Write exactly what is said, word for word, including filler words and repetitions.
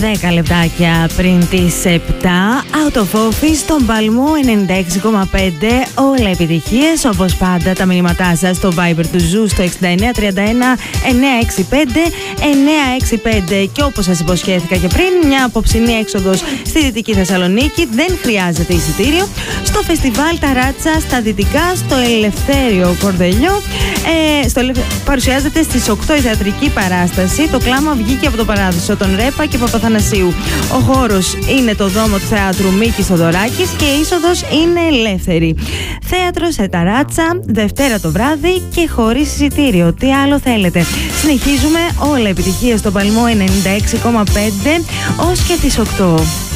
δέκα λεπτάκια πριν τις επτά, Out of Office στον Παλμό ενενήντα έξι κόμμα πέντε. Όλα επιτυχίες, όπως πάντα τα μηνύματά σας στο Viber του Ζου στο εξήντα εννέα τριάντα ένα εννιακόσια εξήντα πέντε εννιακόσια εξήντα πέντε. Και όπως σας υποσχέθηκα και πριν, μια απόψινή έξοδος στη Δυτική Θεσσαλονίκη, δεν χρειάζεται εισιτήριο, στο φεστιβάλ Ταράτσα στα Δυτικά, στο Ελευθέριο Κορδελιό. Ε, στο, παρουσιάζεται στις οκτώ η θεατρική παράσταση «Το κλάμα βγήκε από το παράδεισο» των Ρέπα και Παπαθανασίου. Ο χώρος είναι το δόμο του θεάτρου Μίκης Θοδωράκης και η είσοδος είναι ελεύθερη. Θέατρο σε Ταράτσα, Δευτέρα το βράδυ και χωρίς εισιτήριο. Τι άλλο θέλετε? Συνεχίζουμε, όλα επιτυχία στο Παλμό ενενήντα έξι κόμμα πέντε ως και τις οκτώ.